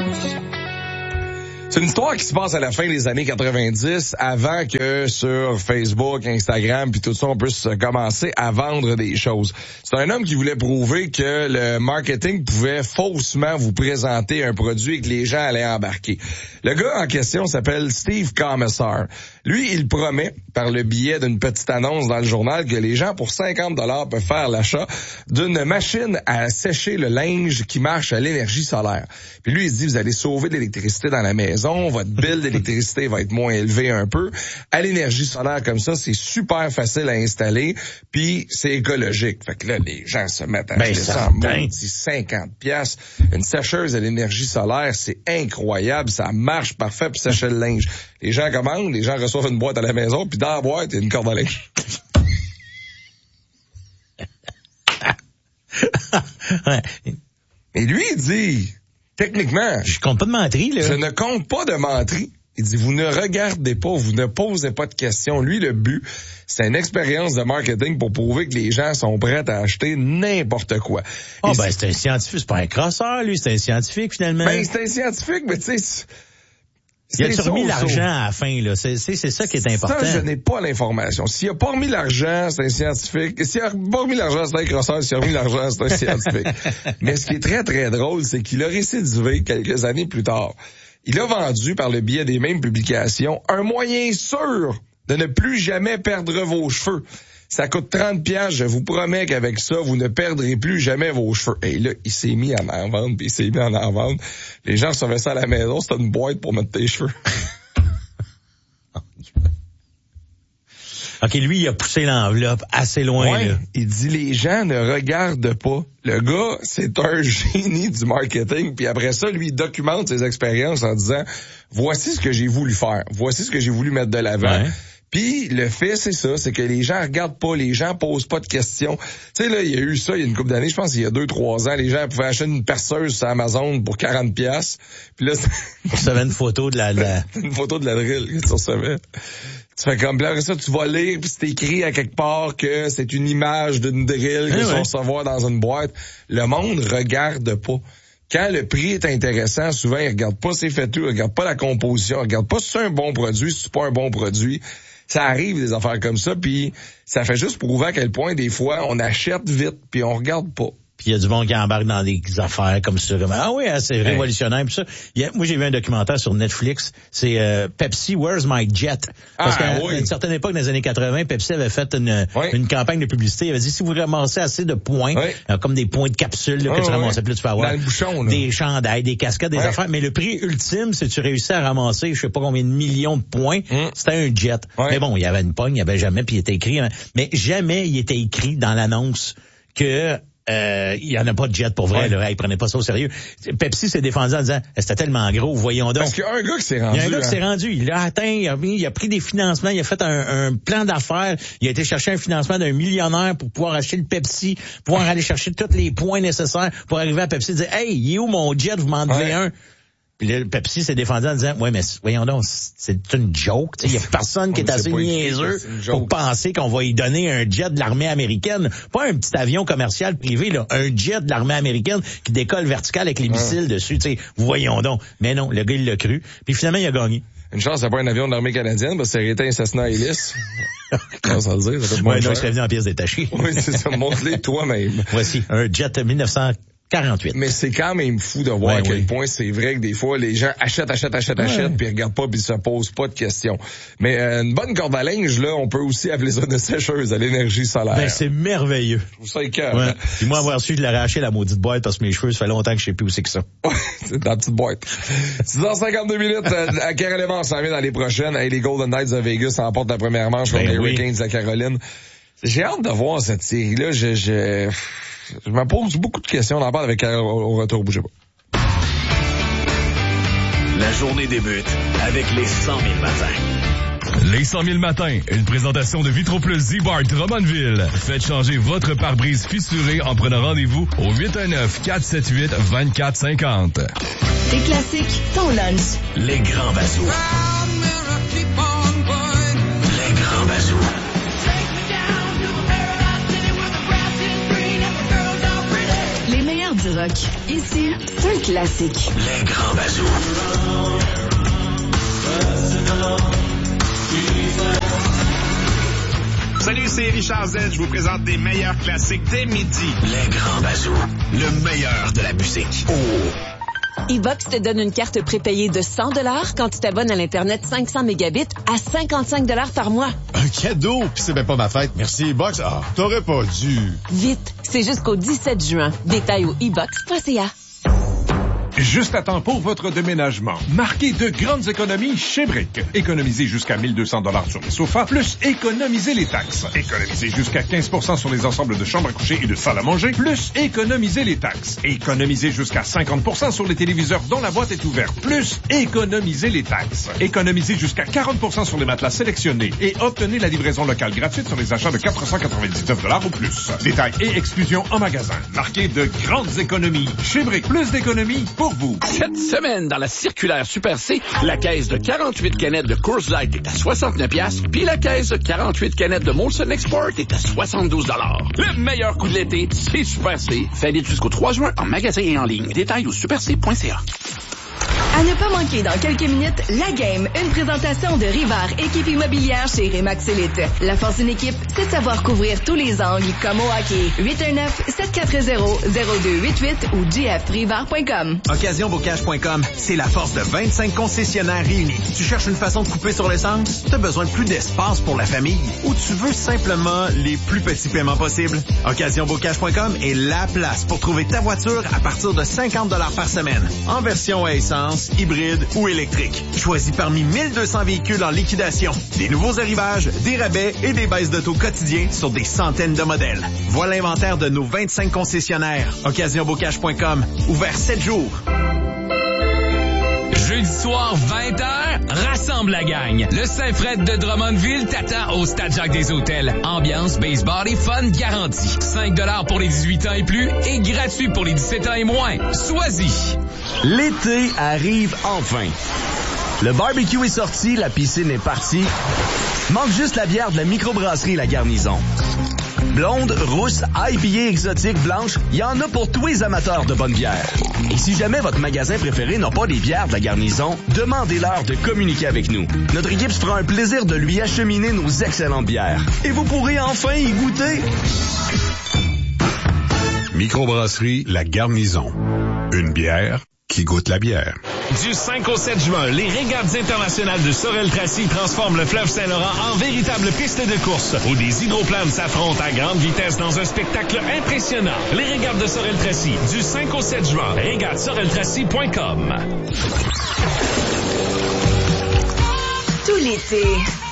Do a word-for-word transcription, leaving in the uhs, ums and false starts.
C'est une histoire qui se passe à la fin des années quatre-vingt-dix, avant que sur Facebook, Instagram, puis tout ça, on puisse commencer à vendre des choses. C'est un homme qui voulait prouver que le marketing pouvait faussement vous présenter un produit et que les gens allaient embarquer. Le gars en question s'appelle Steve Commissar. Lui, il promet, par le biais d'une petite annonce dans le journal, que les gens, pour cinquante dollars, peuvent faire l'achat d'une machine à sécher le linge qui marche à l'énergie solaire. Puis lui, il se dit, vous allez sauver de l'électricité dans la maison, votre bill d'électricité va être moins élevé un peu. À l'énergie solaire comme ça, c'est super facile à installer, puis c'est écologique. Fait que là, les gens se mettent à acheter ben, ça en maudit cinquante piastres. Une sécheuse à l'énergie solaire, c'est incroyable, ça marche parfait pour sécher le linge. Les gens commandent, les gens reçoivent une boîte à la maison, puis dans la boîte, il y a une corde à linge. Et lui, il dit, techniquement, je compte pas de menterie, là. Je ne compte pas de menterie. Il dit, vous ne regardez pas, vous ne posez pas de questions. Lui, le but, c'est une expérience de marketing pour prouver que les gens sont prêts à acheter n'importe quoi. Oh, ben, c'est un scientifique, c'est pas un crosseur, lui, c'est un scientifique, finalement. Ben, c'est un scientifique, mais tu sais, il a remis l'argent à la fin, là. C'est, c'est, c'est ça qui est important. Ça, je n'ai pas l'information. S'il a pas remis l'argent, c'est un scientifique. S'il a pas remis l'argent, c'est un crosseur. S'il a remis l'argent, c'est un scientifique. Mais ce qui est très, très drôle, c'est qu'il a récidivé quelques années plus tard. Il a vendu, par le biais des mêmes publications, un moyen sûr de ne plus jamais perdre vos cheveux. Ça coûte trente piastres, je vous promets qu'avec ça, vous ne perdrez plus jamais vos cheveux. Et là, il s'est mis à en vendre, puis il s'est mis à en vendre. Les gens recevaient ça à la maison, c'était une boîte pour mettre tes cheveux. OK, lui, il a poussé l'enveloppe assez loin, ouais, là. Il dit, les gens ne regardent pas. Le gars, c'est un génie du marketing. Puis après ça, lui, il documente ses expériences en disant, voici ce que j'ai voulu faire. Voici ce que j'ai voulu mettre de l'avant. Ouais. Puis le fait, c'est ça, c'est que les gens regardent pas, les gens posent pas de questions. Tu sais, là, il y a eu ça il y a une couple d'années, je pense il y a deux, trois ans, les gens pouvaient acheter une perceuse sur Amazon pour quarante piastres. Puis là, tu recevais une photo de la, de la... une photo de la drill que tu recevais. Tu fais comme, là, ça, tu vas lire, puis c'est écrit à quelque part que c'est une image d'une drill que tu vas recevoir dans une boîte. Le monde regarde pas. Quand le prix est intéressant, souvent, ils regardent pas ses faitures, ils regardent pas la composition, ils regardent pas si c'est un bon produit, si c'est pas un bon produit. Ça arrive des affaires comme ça, puis ça fait juste prouver à quel point, des fois, on achète vite, puis on regarde pas. Puis il y a du monde qui embarque dans des affaires comme ça. Comme, ah oui, hein, c'est révolutionnaire. Puis ça, y a, moi, j'ai vu un documentaire sur Netflix. C'est euh, Pepsi, Where's My Jet? Parce ah, qu'à oui. une certaine époque, dans les années quatre-vingt, Pepsi avait fait une, oui. une campagne de publicité. Il avait dit, si vous ramassez assez de points, oui. euh, comme des points de capsule là, que oh, tu ramassais oui. plus, tu peux avoir dans le bouchon, là. Des chandails, des casquettes, des oui. affaires. Mais le prix ultime, c'est que tu réussis à ramasser, je sais pas combien de millions de points. Mm. C'était un jet. Oui. Mais bon, il y avait une pogne, il y avait jamais, puis il était écrit. Hein, mais jamais il était écrit dans l'annonce que Euh, il y en a pas de jet pour vrai, ouais. là. Ils prenaient pas ça au sérieux. Pepsi s'est défendu en disant, c'était tellement gros, voyons donc. Parce qu'il y a un gars qui s'est rendu. Il y a un gars hein. qui s'est rendu. Il l'a atteint, il a, il a pris des financements, il a fait un, un plan d'affaires. Il a été chercher un financement d'un millionnaire pour pouvoir acheter le Pepsi, pouvoir aller chercher tous les points nécessaires pour arriver à Pepsi et dire, hey, il est où mon jet? Vous m'en devez ouais. un. Puis le Pepsi s'est défendu en disant, ouais, mais voyons donc, c'est une joke. Il y a personne qui est assez niaiseux pour penser qu'on va y donner un jet de l'armée américaine. Pas un petit avion commercial privé, là. Un jet de l'armée américaine qui décolle vertical avec les missiles ouais. dessus. T'sais, voyons donc. Mais non, le gars, il l'a cru. Puis finalement, il a gagné. Une chance, c'est pas un avion de l'armée canadienne, parce que ça aurait été un Cessna Hélice. Comment ça le dire? Ça ouais, non, il serait venu en pièces détachées. Oui, c'est ça. Montre-les toi-même. Voici, un jet mille neuf cent quarante-huit. Mais c'est quand même fou de voir ouais, à quel oui. point c'est vrai que des fois, les gens achètent, achètent, achètent, ouais. achètent, puis ils regardent pas, puis ils se posent pas de questions. Mais euh, une bonne corde à linge, là, on peut aussi appeler ça de sécheuse à l'énergie solaire. Ben, c'est merveilleux. Je trouve ça écœurant. Ouais. Puis moi, avoir su, je l'aurais acheté la maudite boîte, parce que mes cheveux, ça fait longtemps que je sais plus où c'est que ça. C'est dans la petite boîte. six heures cinquante-deux minutes, à Caroline, s'en vient dans les prochaines. Et les Golden Knights de Vegas emportent la première manche contre ben les oui. Hurricanes de la Caroline. J'ai hâte de voir cette série-là. Je... je... Je me pose beaucoup de questions. On en parle avec Carole au retour. Bougez pas. La journée débute avec les cent mille matins. Les cent mille matins, une présentation de Vitro Plus Z-Bart Drummondville. Faites changer votre pare-brise fissuré en prenant rendez-vous au huit un neuf, quatre sept huit, deux quatre cinq zéro. Tes classiques, ton lunch. Les grands bazous. Les grands bazous. Les meilleurs dix Sherbrooke. Ici, c'est un classique. Les grands bazous. Salut, c'est Richard Z. Je vous présente les meilleurs classiques dès midi. Les grands bazous. Le meilleur de la musique. Oh! E-Box te donne une carte prépayée de cent dollars quand tu t'abonnes à l'Internet cinq cents mégabits à cinquante-cinq dollars par mois. Un cadeau? Puis c'est même pas ma fête. Merci, E-Box. Ah, t'aurais pas dû. Vite, c'est jusqu'au dix-sept juin. Détails au e box point c a. Juste à temps pour votre déménagement. Marquez de grandes économies chez Brick. Économisez jusqu'à mille deux cents dollars sur les sofas, plus économisez les taxes. Économisez jusqu'à quinze pour cent sur les ensembles de chambres à coucher et de salles à manger, plus économisez les taxes. Économisez jusqu'à cinquante pour cent sur les téléviseurs dont la boîte est ouverte, plus économisez les taxes. Économisez jusqu'à quarante pour cent sur les matelas sélectionnés et obtenez la livraison locale gratuite sur les achats de quatre cent quatre-vingt-dix-neuf dollars ou plus. Détails et exclusions en magasin. Marquez de grandes économies chez Brick. Plus d'économies pour vous. Cette semaine, dans la circulaire Super C, la caisse de quarante-huit canettes de Coors Light est à soixante-neuf piastres, puis la caisse de quarante-huit canettes de Molson Export est à soixante-douze dollars. Le meilleur coup de l'été, c'est Super C. Valide jusqu'au trois juin en magasin et en ligne. Détails au super c point c a. À ne pas manquer dans quelques minutes, La Game, une présentation de Rivard, équipe immobilière chez Remax Elite. La force d'une équipe, c'est de savoir couvrir tous les angles, comme au hockey. huit un neuf, sept quatre zéro, zéro deux huit huit ou j f rivard point com. occasion bocage point com, c'est la force de vingt-cinq concessionnaires réunis. Tu cherches une façon de couper sur l'essence? Tu as besoin de plus d'espace pour la famille? Ou tu veux simplement les plus petits paiements possibles? occasion bocage point com est la place pour trouver ta voiture à partir de cinquante dollars par semaine, en version à essence, hybride ou électrique. Choisis parmi mille deux cents véhicules en liquidation. Des nouveaux arrivages, des rabais et des baisses de taux quotidiens sur des centaines de modèles. Voilà l'inventaire de nos vingt-cinq concessionnaires. occasion bocage point com, ouvert sept jours. Jeudi soir, vingt heures, rassemble la gang. Le Saint-Fred de Drummondville t'attend au Stade Jacques des Hôtels. Ambiance, baseball et fun garantie. cinq dollars pour les dix-huit ans et plus et gratuit pour les dix-sept ans et moins. Sois-y. L'été arrive enfin. Le barbecue est sorti, la piscine est partie. Manque juste la bière de la microbrasserie La Garnison. Blonde, rousse, I P A exotique, blanche, il y en a pour tous les amateurs de bonne bière. Et si jamais votre magasin préféré n'a pas des bières de La Garnison, demandez-leur de communiquer avec nous. Notre équipe se fera un plaisir de lui acheminer nos excellentes bières. Et vous pourrez enfin y goûter. Microbrasserie La Garnison. Une bière qui goûte la bière. Du cinq au sept juin, les régates internationales de Sorel-Tracy transforment le fleuve Saint-Laurent en véritable piste de course où des hydroplanes s'affrontent à grande vitesse dans un spectacle impressionnant. Les régates de Sorel-Tracy, du cinq au sept juin, régates sorel tracy point com. Tout l'été,